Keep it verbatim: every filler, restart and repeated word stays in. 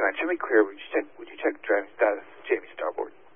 nine, show me clear. Would you check, would you check driving status, Jamie Starboard?